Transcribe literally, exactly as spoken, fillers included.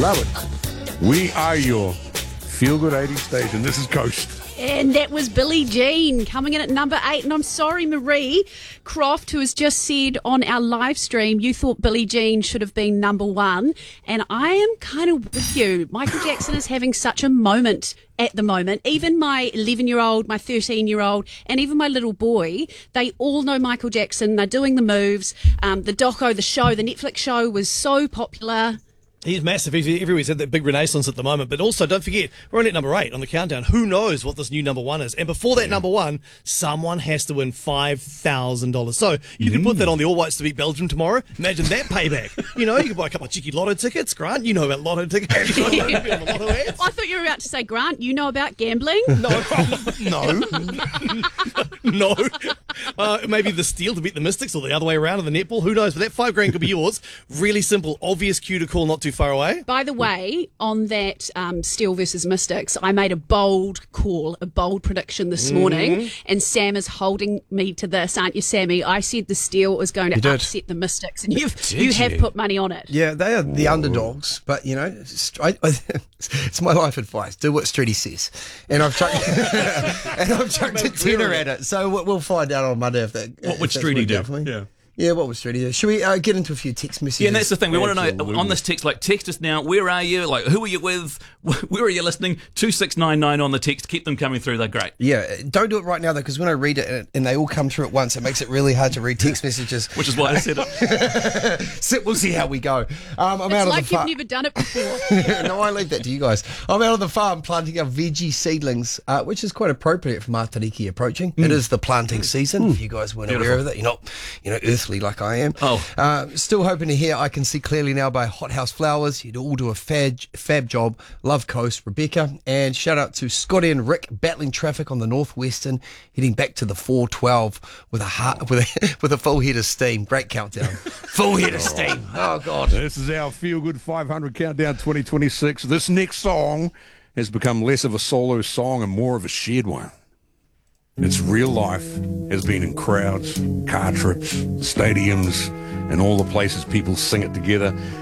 Love it. We are your feel-good eighties station. This is Coast. And that was Billie Jean coming in at number eight. And I'm sorry, Marie Croft, who has just said on our live stream, you thought Billie Jean should have been number one. And I am kind of with you. Michael Jackson is having such a moment at the moment. Even my eleven-year-old, my thirteen-year-old, and even my little boy, they all know Michael Jackson. They're doing the moves. Um, the doco, the show, the Netflix show was so popular. He's massive. He's everywhere. He's had that big renaissance at the moment. But also, don't forget, we're only at number eight on the countdown. Who knows what this new number one is? And before that yeah. number one, someone has to win five thousand dollars. So you mm. can put that on the All Whites to beat Belgium tomorrow. Imagine that payback. You know, you can buy a couple of cheeky lotto tickets. Grant, you know about lotto tickets. Yeah. lotto ads. I thought you were about to say, Grant, you know about gambling? No. no. no. Uh, maybe the Steel to beat the Mystics or the other way around in the netball. Who knows? But that five grand could be yours. Really simple, obvious cue to call, not too far away. By the way, on that um, Steel versus Mystics, I made a bold call, a bold prediction this mm. morning, and Sam is holding me to this, aren't you, Sammy? I said the Steel was going to upset the Mystics, and you've Did you have you? put money on it. Yeah, they are the Whoa. underdogs, but you know, it's, I, it's my life advice: do what Streety says, and I've chucked and I've chucked a tenner at it. So we'll find out on Monday if that. What would Streety do? Yeah. Yeah, what was Streety do? Should we uh, get into a few text messages? Yeah, and that's the thing. We want to know on this text, like, text us now. Where are you? Like, who are you with? Where are you listening? two six nine nine on the text. Keep them coming through. They're great. Yeah, don't do it right now, though, because when I read it and they all come through at once, it makes it really hard to read text messages. Which is why I said it. so we'll see how we go. Um, I'm it's out like of the farm. You've never done it before. No, I leave that to you guys. I'm out of the farm planting our veggie seedlings, uh, which is quite appropriate for Matariki approaching. Mm. It is the planting season. Mm. If you guys weren't Beautiful. aware of that, you're not, you know, earthly like I am. Oh. Uh, still hoping to hear I Can See Clearly Now by Hothouse Flowers. You'd all do a fab, fab job. Love Coast, Rebecca. And shout out to Scotty and Rick battling traffic on the Northwestern, heading back to the four twelve with a heart, with a, with a full head of steam. Great countdown. Full head of steam. Oh, God. This is our Feel Good five hundred Countdown twenty twenty-six. This next song has become less of a solo song and more of a shared one. Its real life has been in crowds, car trips, stadiums, and all the places people sing it together.